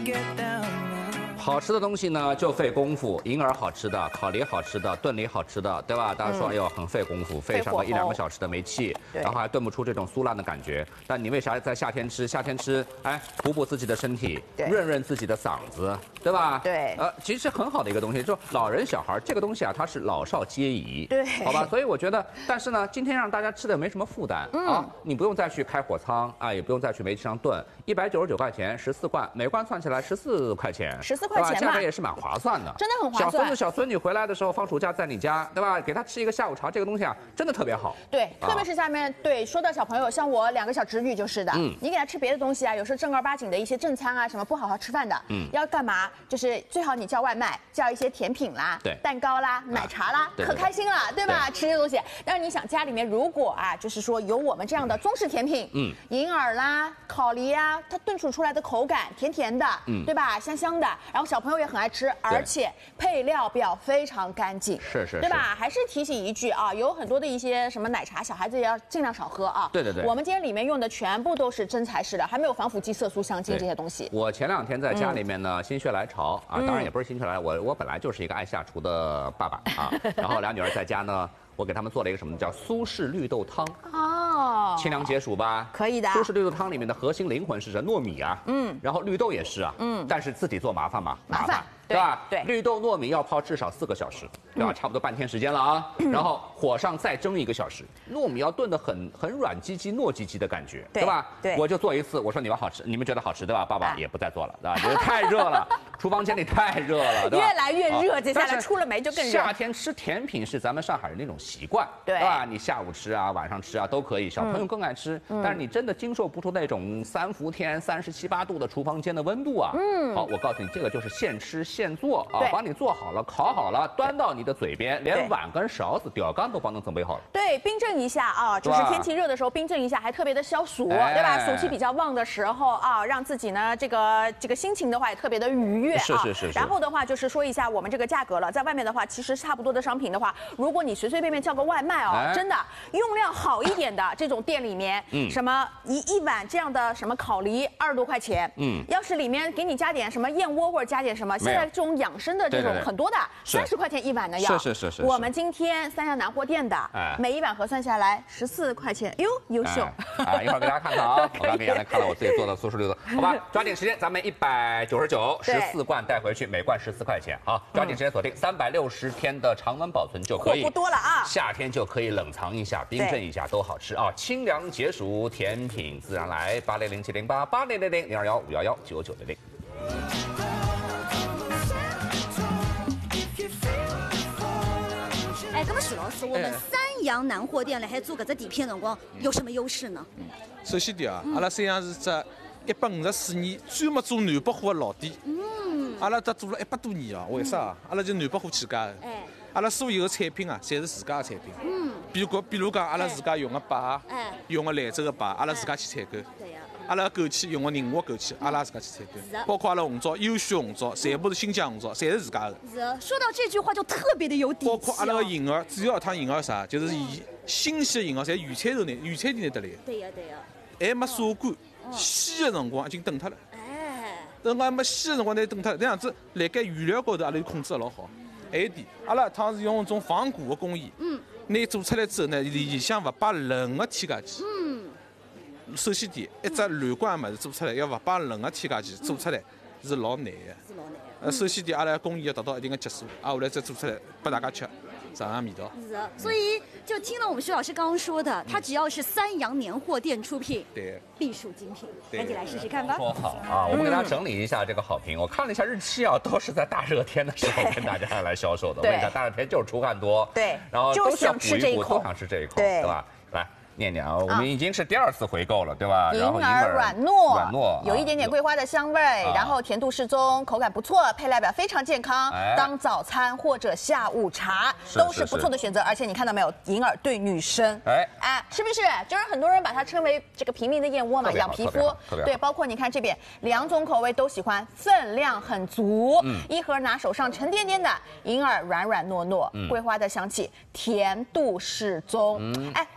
好吃的东西呢就费功夫，银耳好吃的，烤梨好吃的，炖梨好吃的，对吧？大家说，哎呦，很费功夫，费上个1-2个小时的煤气，然后还炖不出这种酥烂的感觉。但你为啥在夏天吃？夏天吃，哎，补补自己的身体，润润自己的嗓子，对吧？ 对。 其实很好的一个东西，就老人小孩这个东西啊，它是老少皆宜， 对， 好吧？所以我觉得，但是呢，今天让大家吃的没什么负担啊，你不用再去开火仓啊，也不用再去煤气上炖，199块钱14罐，每罐算起来14块钱 ，14块钱嘛， 价格也是蛮划算的， 真的很划算。 小孙子、小孙女回来的时候放暑假在你家，对吧？给他吃一个下午茶，这个东西啊，真的特别好。 对，特别是下面对说到小朋友，像我2个小侄女就是的，你给他吃别的东西啊，有时候正儿八经的一些正餐啊，什么不好好吃饭的，要干嘛？就是最好你叫外卖，叫一些甜品啦， 对， 蛋糕啦、奶茶啦，可开心了，对吧？吃这些东西。但是你想家里面如果啊，就是说有我们这样的中式甜品，银耳啦、烤梨啊，它炖煮出来的口感甜甜的，对吧？香香的，然后小朋友也很爱吃，而且配料表非常干净， 是， 对吧？还是提醒一句啊，有很多的一些什么奶茶，小孩子也要尽量少喝啊。 对。 我们今天里面用的全部都是真材实料，还没有防腐剂、色素、香精这些东西。 我前2天在家里面呢，心血来潮啊，当然也不是心血来潮，我本来就是一个爱下厨的爸爸啊，然后2女儿在家呢。我给他们做了一个什么叫苏式绿豆汤哦，清凉解暑吧， 可以的。 苏式绿豆汤里面的核心灵魂是糯米啊，然后绿豆也是啊，但是自己做麻烦吗？麻烦，对吧？ 对， 绿豆糯米要泡至少4个小时，对吧？差不多半天时间了啊，然后火上再蒸1个小时，糯米要炖得很软唧唧、糯唧唧的感觉，对吧？ 对， 我就做一次，我说你们好吃，你们觉得好吃对吧？爸爸也不再做了，对吧？觉得太热了，厨房间里太热了，对吧？ 越来越热，接下来出了煤就更热。 夏天吃甜品是咱们上海人那种习惯，对吧？你下午吃啊，晚上吃啊都可以，小朋友更爱吃。但是你真的经受不出那种3伏天37、8度的厨房间的温度啊。好，我告诉你，这个就是现吃现做啊，帮你做好了，烤好了，端到你的嘴边，连碗跟勺子、吊缸都帮你准备好了。 对，冰镇一下啊，就是天气热的时候冰镇一下，还特别的消暑，对吧？暑气比较旺的时候啊，让自己呢这个心情的话也特别的愉悦啊。 是。 然后的话就是说一下我们这个价格了，在外面的话其实差不多的商品的话，如果你随随便便叫个外卖哦，真的用量好一点的这种店里面，什么一碗这样的什么烤梨20多块钱，要是里面给你加点什么燕窝或者加点什么，现在这种养生的这种很多的，30块钱1碗的要。 是。 我们今天三亚南货店的，每1碗核算下来14块钱，哟，优秀。 一会儿给大家看看啊，我刚给大家看了我自己做的苏式绿豆，好吧，抓紧时间，咱们199，14罐带回去，每罐14块钱啊，抓紧时间锁定360天的常温保存就可以， 货不多了啊， 夏天就可以冷藏一下、冰镇一下都好吃啊，清凉解暑甜品自然来，80070880000215119900。 哎，那么许老师，我们三阳南货店来还做搿只底片辰光有什么优势呢？ 首先第阿拉三阳是只154年专门做南北货的老店。阿拉做了100多年啊，为啥？阿拉就南北货起家的。阿拉所有的产品啊，侪是自家的产品。比如讲，阿拉自家用的摆，用的兰州的摆，阿拉自家去采购。阿拉枸杞用的宁夏枸杞，阿拉自家去采购。包括阿拉红枣、优选红枣，全部是新疆红枣，侪是自家的。 是，说到这句话就特别的有底气。 包括阿拉的银耳，主要一趟银耳啥，就是以新鲜的银耳，侪原产地拿得来。 对呀。 还没晒干，鲜的辰光已经冻脱了。等我还没鲜的辰光，拿冻脱了。这样子，辣盖原料高头，阿拉就控制得老好。还有一点，阿拉一趟是用一种防固的工艺，拿做出来之后呢，里向勿摆任何添加剂。首先第一只乱罐物事做出来，要勿摆任何添加剂，做出来是老难的。首先第一，阿拉工艺要达到一定的级数，后来再做出来拨大家吃，尝尝味道。 是，所以就听了我们徐老师刚刚说的，它只要是三阳年货店出品， 对， 必属精品。赶紧来试试看吧。 说好啊，我们给大家整理一下这个好评。我看了一下日期啊，都是在大热天的时候跟大家来销售的。我跟你讲，大热天就是出汗多， 对， 然后都想吃这一口， 都想吃这一口，对吧？来。念念啊，我们已经是第2次回购了，对吧？ 银耳软糯，有一点点桂花的香味，然后甜度适中，口感不错，配料表非常健康，当早餐或者下午茶都是不错的选择。而且你看到没有，银耳对女生，是不是？就是很多人把它称为这个平民的燕窝嘛，养皮肤。对，包括你看这边2种口味都喜欢，分量很足，一盒拿手上沉甸甸的，银耳软软糯糯，桂花的香气，甜度适中。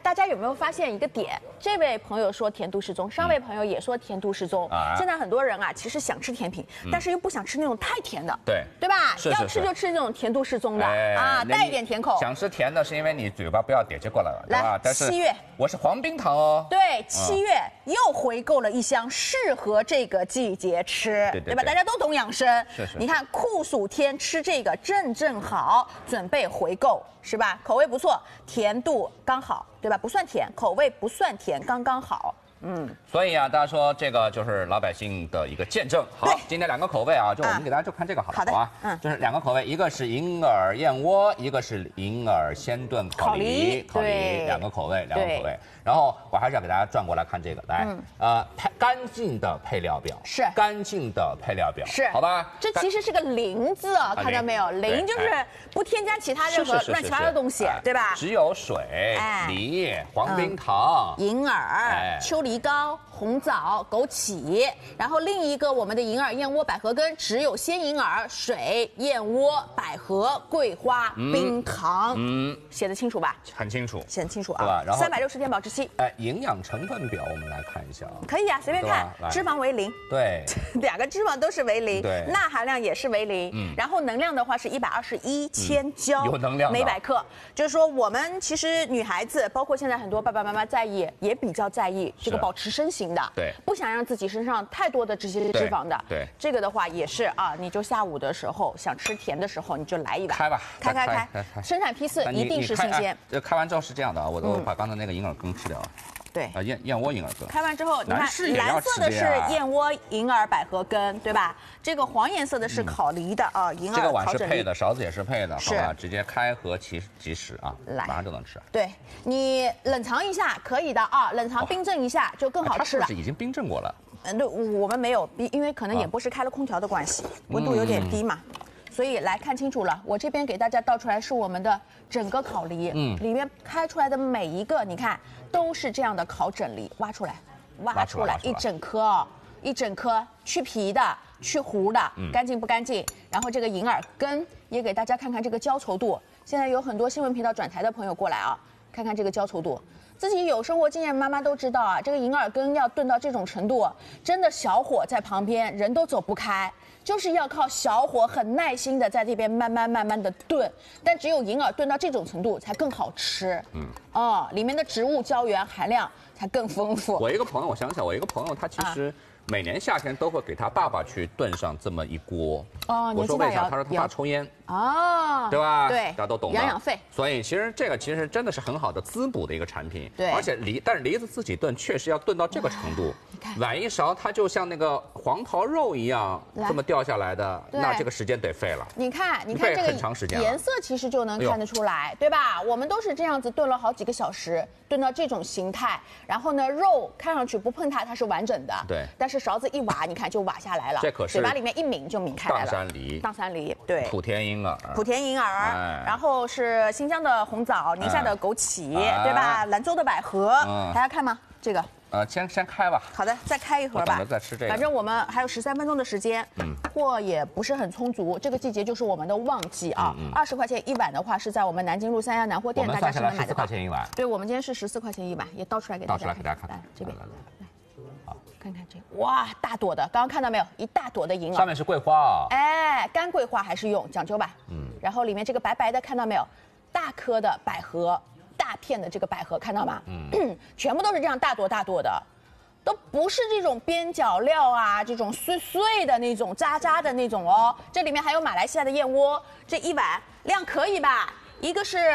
大家有没有发现一个点？这位朋友说甜度适中，上位朋友也说甜度适中。现在很多人啊，其实想吃甜品，但是又不想吃那种太甜的，对吧？要吃就吃这种甜度适中的啊，带一点甜口。 想吃甜的是因为你嘴巴不要瘪起过来了，对吧？但是 7月我是黄冰糖哦。 对，7月又回购了一箱适合这个季节吃，对吧？大家都懂养生，你看酷暑天吃这个正好，准备回购是吧？口味不错，甜度刚好，对吧？不算甜，口味不算甜，刚刚好。 所以啊，大家说这个就是老百姓的一个见证。好，今天2个口味啊，就我们给大家就看这个好了，好啊。就是2个口味，一个是银耳燕窝，一个是银耳鲜炖烤梨，2个口味，2个口味。然后我还是要给大家转过来看这个，来，干净的配料表是干净的配料表是，好吧？ 这其实是个零字啊，看到没有？零就是不添加其他任何乱七八糟的东西，对吧？ 只有水、梨、黄冰糖、 银耳、秋梨膏、红枣、枸杞，然后另一个我们的银耳燕窝百合根，只有鲜银耳、水、燕窝、百合、桂花、冰糖，写得清楚吧？ 很清楚， 写得清楚啊。对吧？然后360天保质期。 营养成分表我们来看一下啊。 可以啊，随便看，脂肪为0， 对 ，2个脂肪都是为0， 对， 钠含量也是为0，然后能量的话是121千焦， 有能量每100克，就是说我们其实女孩子，包括现在很多爸爸妈妈在意，也比较在意这个保持身形的， 对， 不想让自己身上太多的这些脂肪的， 对， 这个的话也是啊，你就下午的时候想吃甜的时候，你就来一碗， 开吧， 开，生产批次一定是新鲜。 开完之后是这样的啊，我把刚才那个银耳羹吃掉了。 对燕窝银耳羹。 开完之后，你看蓝色的是燕窝银耳百合羹，对吧？这个黄颜色的是烤梨的啊，银耳烤这个碗是配的，勺子也是配的，好吧？直接开盒即食啊，马上就能吃。 对，你冷藏一下可以的啊，冷藏冰镇一下就更好吃了。 它是不是已经冰镇过了？ 对，我们没有，因为可能演播室开了空调的关系，温度有点低嘛。所以来看清楚了，我这边给大家倒出来是我们的整个烤梨，里面开出来的每一个，你看都是这样的烤整梨，挖出来一整颗哦，一整颗去皮的、去核的，干净不干净？然后这个银耳根也给大家看看这个焦稠度。现在有很多新闻频道转台的朋友过来啊，看看这个焦稠度。自己有生活经验，妈妈都知道啊，这个银耳羹要炖到这种程度，真的小火在旁边，人都走不开。就是要靠小火很耐心的在这边慢慢的炖，但只有银耳炖到这种程度才更好吃。里面的植物胶原含量才更丰富。 我想起来，我一个朋友他其实每年夏天都会给他爸爸去炖上这么一锅。我说为啥？他说他爸抽烟。对吧？ 对， 大家都懂。 养肺。 所以其实这个其实真的是很好的滋补的一个产品。 对。 而且但是梨子自己炖确实要炖到这个程度，碗一勺它就像那个黄桃肉一样这么掉下来的，那这个时间得费了。 你看这个很长时间颜色其实就能看得出来，对吧？我们都是这样子炖了好几个小时，炖到这种形态，然后呢，肉看上去不碰它是完整的， 对。 但是勺子一挖，你看就挖下来了， 这可是嘴巴里面一抿就抿开来了。 砀山梨， 对。 莆田银耳， 然后是新疆的红枣，宁夏的枸杞，对吧？兰州的百合，大家看吗？这个。 先开吧。 好的，再开一盒吧。 再吃这个。 反正我们还有13分钟的时间，货也不是很充足。这个季节就是我们的旺季啊，20块钱一碗的话是在我们南京路3家南货店，大家是能买得到。14 块钱一碗。 对，我们今天是14块钱一碗，也倒出来给大家看。来这边，来，好，看看这个，哇，大朵的，刚刚看到没有？一大朵的银耳。 上面是桂花啊。 干桂花还是用，讲究吧。然后里面这个白白的，看到没有？大颗的百合。大片的这个百合看到吗？全部都是这样大朵的，都不是这种边角料啊，这种碎碎的那种渣渣的那种哦。这里面还有马来西亚的燕窝，这一碗量可以吧？一个是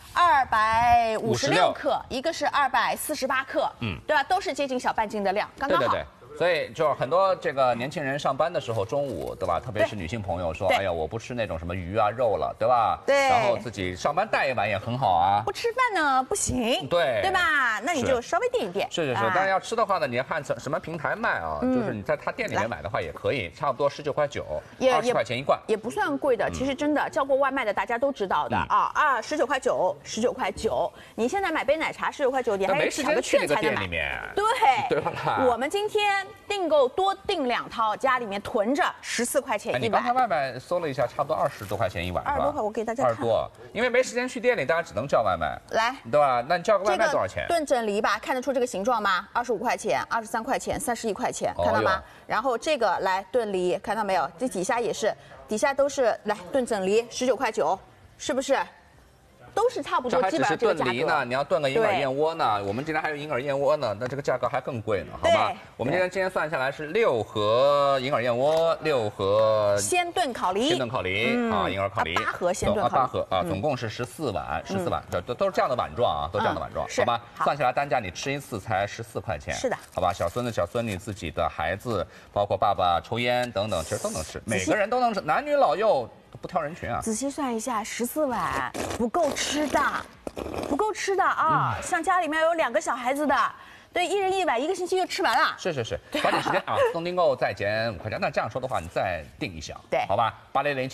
256克，一个是248克，对吧？都是接近小半斤的量，刚刚好。 对。所以就是很多这个年轻人上班的时候，中午对吧？特别是女性朋友说，哎呀，我不吃那种什么鱼啊肉了，对吧？ 对。 然后自己上班带一碗也很好啊。 不吃饭呢不行，对吧？那你就稍微垫一垫。 是。但是要吃的话呢，你要看什么平台卖啊？就是你在他店里面买的话也可以，差不多19.9块，20块钱一罐， 也不算贵的。其实真的叫过外卖的大家都知道的啊，19.9块9。你现在买杯奶茶19.9块9，你还是抢个券才能买。对吧？我们今天天订购多订2套，家里面囤着14块钱一碗。 你刚才外卖搜了一下，差不多20多块钱一碗 ，20多块，我给大家看。 20多，因为没时间去店里，大家只能叫外卖。 来， 对吧？那你叫个外卖多少钱？ 炖整梨吧，看得出这个形状吗？25块钱、23块钱、31块钱，看到吗？然后这个来炖梨，看到没有？这底下也是，底下都是来炖整梨，19块9，是不是？都是差不多，基本上这个价格。 炖梨呢，你要炖个银耳燕窝呢，我们今天还有银耳燕窝呢，那这个价格还更贵呢，好吗？我们今天算下来是6盒银耳燕窝，6盒鲜炖烤梨， 啊，银耳烤梨 8盒鲜炖烤梨，8 盒啊，总共是14碗，14碗，都是这样的碗状啊，都这样的碗状，好吧？算下来单价你吃一次才14块钱， 是的， 好吧？小孙子、小孙女自己的孩子，包括爸爸抽烟等等，其实都能吃，每个人都能吃，男女老幼。不挑人群啊！ 仔细算一下，14碗不够吃的，啊！像家里面有2个小孩子的，对，1人1碗，1个星期就吃完了。 是，抓紧时间啊！自动订购再减5块钱。那这样说的话，你再订一箱， 对， 好吧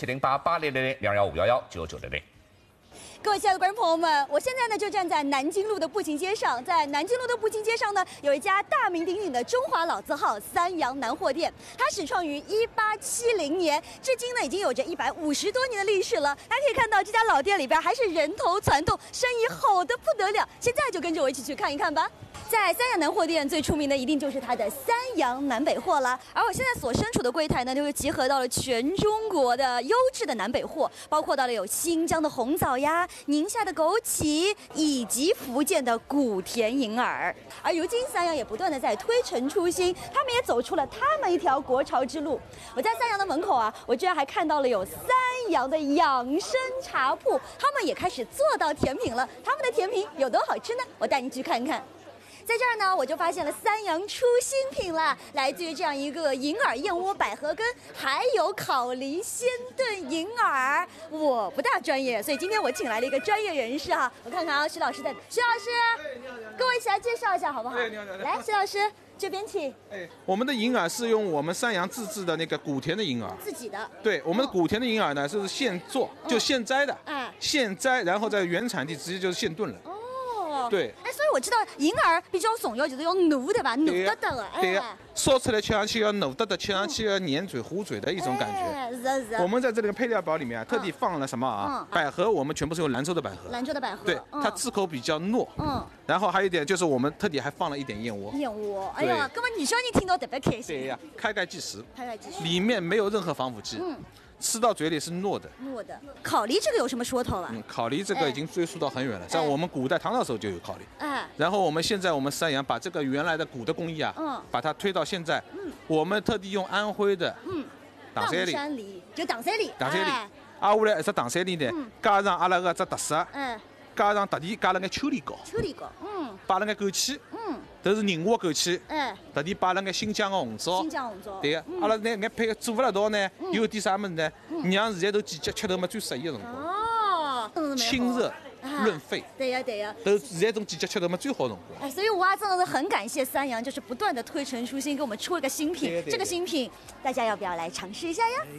？8007088000215990。 各位亲爱的观众朋友们，我现在呢就站在南京路的步行街上，在南京路的步行街上呢，有一家大名鼎鼎的中华老字号三阳南货店，它始创于1870年，至今呢已经有着150多年的历史了。大家可以看到这家老店里边还是人头攒动，生意好得不得了。现在就跟着我一起去看一看吧。在三阳南货店最出名的一定就是它的三阳南北货了。而我现在所身处的柜台呢，就是集合到了全中国的优质的南北货，包括到了有新疆的红枣呀、宁夏的枸杞，以及福建的古田银耳。而如今三阳也不断的在推陈出新，他们也走出了他们一条国潮之路。我在三阳的门口啊，我居然还看到了有三阳的养生茶铺，他们也开始做到甜品了。他们的甜品有多好吃呢？我带你去看看。在这儿呢，我就发现了三阳出新品了，来自于这样一个银耳燕窝百合根，还有烤梨鲜炖银耳。我不大专业，所以今天我请来了一个专业人士哈，我看看啊，徐老师在，徐老师，跟我一起来介绍一下好不好？ 你好。 来，徐老师这边请。 我们的银耳是用我们三阳自制的那个古田的银耳， 自己的。对， 我们的古田的银耳呢是现做，就现摘的，现摘，然后在原产地直接就是现炖了。对， 所以我知道银耳比较重要就是要糯对吧？糯得的， 对呀，烧出来吃上去要糯得的，吃上去要粘嘴糊嘴的一种感觉。 是。 我们在这个配料表里面特地放了什么啊？百合，我们全部是用兰州的百合。 兰州的百合。 对，它刺口比较糯。然后还有一点就是我们特地还放了一点燕窝。 燕窝，哎呀，根本女小人听到特别开心。 对呀，开盖即食。里面没有任何防腐剂。吃到嘴里是糯的。 烤梨这个有什么说头了？ 烤梨这个已经追溯到很远了，在我们古代唐朝时候就有烤梨。然后我们现在三阳把这个原来的古的工艺啊，把它推到现在。我们特地用安徽的砀山梨， 就砀山梨。 砀山梨，挨下来一只砀山梨呢，加上阿拉个只特色，加上特地加了眼秋梨膏。摆了眼枸杞。都是宁夏枸杞，特地摆了眼新疆的红枣，对个，阿拉那眼配做不了到呢，有点啥么子呢？让现在都季节吃头嘛最适宜的辰光，清热润肺， 对呀， 都现在种季节吃头嘛最好的辰光。 所以我真的是很感谢三阳，就是不断的推陈出新，给我们出了个新品。这个新品大家要不要来尝试一下呀？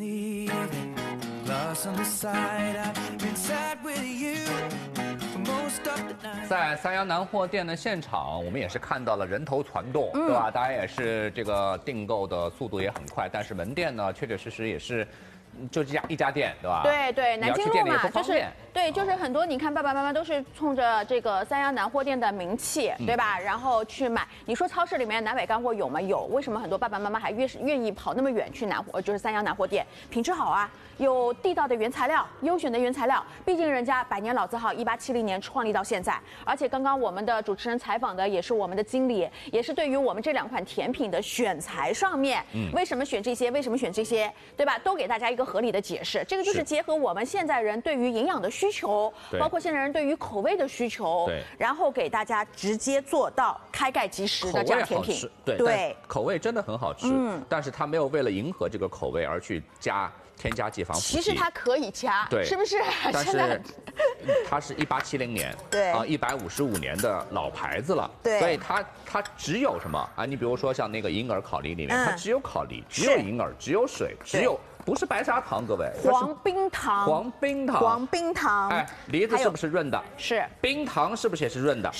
在三阳南货店的现场，我们也是看到了人头攒动，对吧？大家也是这个订购的速度也很快，但是门店呢，确确实实也是。就一家店，对吧？ 对，南京路嘛，就是很多，你看爸爸妈妈都是冲着这个三阳南货店的名气，对吧？然后去买。你说超市里面南北干货有吗？有。为什么很多爸爸妈妈还愿意跑那么远去就是三阳南货店？品质好啊，有地道的原材料，优选的原材料。毕竟人家100年老字号，1870年创立到现在，而且刚刚我们的主持人采访的也是我们的经理，也是对于我们这2款甜品的选材上面，为什么选这些，为什么选这些，对吧？都给大家一个合理的解释，这个就是结合我们现在人对于营养的需求，包括现在人对于口味的需求，然后给大家直接做到开盖即食的这样甜品。 对，口味真的很好吃，但是它没有为了迎合这个口味而去添加剂防腐剂。 其实它可以加，是不是？ 但是它是1870年， 对啊 ，155年的老牌子了， 对， 所以它只有什么啊？你比如说像那个银耳烤梨里面，它只有烤梨，只有银耳，只有水，只有。不是白砂糖，各位， 黄冰糖， 哎，梨子是不是润的？ 是。 冰糖是不是也是润的？ 是。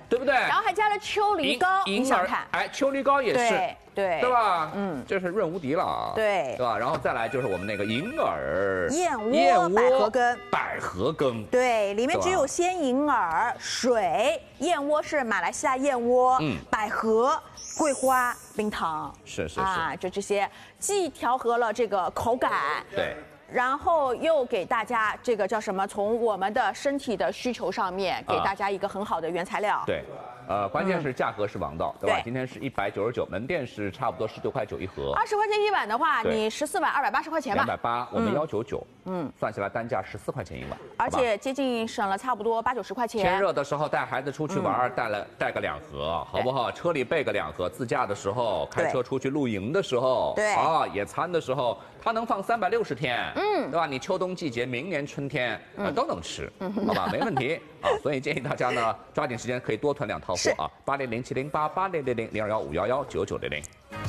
对不对？ 然后还加了秋梨膏，你想看？ 哎，秋梨膏也是。对吧？这是润无敌了啊！ 对吧？然后再来就是我们那个银耳、 燕窝、 百合羹。 对，里面只有鲜银耳、水，燕窝是马来西亚燕窝，百合、桂花、冰糖。 是啊，就这些，既调和了这个口感。 对。 然后又给大家这个叫什么？从我们的身体的需求上面，给大家一个很好的原材料。 对。关键是价格是王道，对吧？今天是199，门店是差不多19.9块一盒。 20块钱一碗的话，你14碗280块钱吧。 280，我们199，算下来单价14块钱一碗， 而且接近省了差不多80-90块钱。 天热的时候带孩子出去玩，带个2盒，好不好？车里备个2盒，自驾的时候，开车出去露营的时候， 对啊，野餐的时候，它能放360天，对吧？你秋冬季节，明年春天都能吃，好吧？没问题啊，所以建议大家呢抓紧时间可以多囤2套货啊，80070880000215119900。